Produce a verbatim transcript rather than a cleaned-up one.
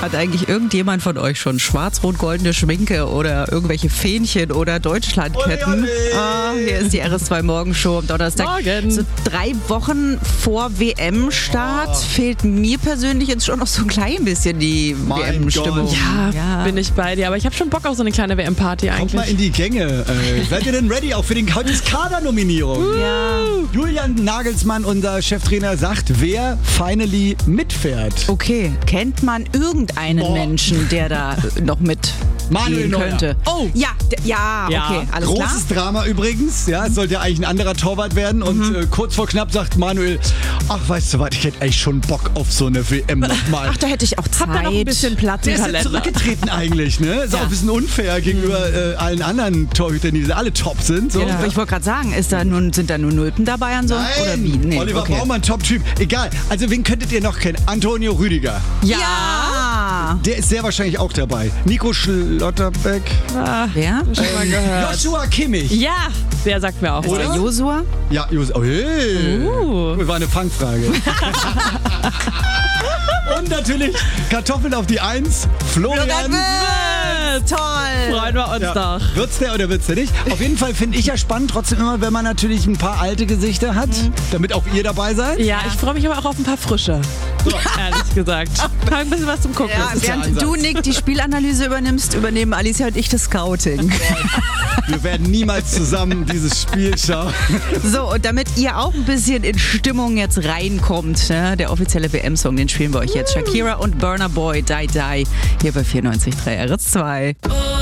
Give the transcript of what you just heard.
Hat eigentlich irgendjemand von euch schon schwarz-rot-goldene Schminke oder irgendwelche Fähnchen oder Deutschlandketten? Ole, ole. Ah, hier ist die R S zwei Morgenshow am Donnerstag. Morgen. So drei Wochen vor W M-Start Oh. fehlt mir persönlich jetzt schon noch so ein klein bisschen die Mein W M-Stimmung. Gott. Ja, Ja. bin ich bei dir. Aber ich habe schon Bock auf so eine kleine W M-Party Kommt mal eigentlich. in die Gänge. Äh, seid ihr denn ready auch für den heute ist Kader-Nominierung? Ja. Julian Nagelsmann, unser Cheftrainer, sagt, wer finally mitfährt. Okay, kennt man irgendeinen Boah. Menschen, der da äh, noch mit Manuel gehen Neuer. könnte? Oh. Ja, d- ja, Ja. okay, alles Großes klar. Drama übrigens. Ja, es sollte ja eigentlich ein anderer Torwart werden. Und äh, kurz vor knapp sagt Manuel, ach, weißt du was, ich hätte eigentlich schon Bock auf so eine W M nochmal. Ach, da hätte ich auch Zeit. Hab da noch ein bisschen Platz Der im ist jetzt Kalender. zurückgetreten eigentlich, ne? Ist auch ein bisschen unfair gegenüber äh, allen anderen Torhütern, die alle top sind. So. Ja, Ich wollte gerade sagen, ist da nun, sind da nur Nulpen dabei an so? Oder wie? Nee, Oliver okay. Baumann, Top-Typ. Egal. Also wen könntet ihr noch kennen? Antonio Rüdiger. Ja. Der ist sehr wahrscheinlich auch dabei. Nico Schlotterbeck. Ah, Wer? schon mal gehört. Joshua Kimmich. Ja, der sagt mir auch was. Oder Josua? Ja, Jos oh, hey. Uh. War eine Fangfrage. Und natürlich Kartoffeln auf die Eins. Florian. Toll. Freuen wir uns Ja. doch. Wird's der oder wird's der nicht? Auf jeden Fall finde ich ja spannend, trotzdem immer, wenn man natürlich ein paar alte Gesichter hat, damit auch ihr dabei seid. Ja, ich freue mich aber auch auf ein paar frische. Ehrlich gesagt. Hab ein bisschen was zum Gucken. Ja, ist der während Ansatz. du, Nick, die Spielanalyse übernimmst, übernehmen Alicia und ich das Scouting. Wir werden niemals zusammen dieses Spiel schauen. So, und damit ihr auch ein bisschen in Stimmung jetzt reinkommt, ne, der offizielle W M-Song, den spielen wir euch jetzt. Shakira und Burna Boy, Die Die, hier bei vierundneunzig Komma drei R S zwei.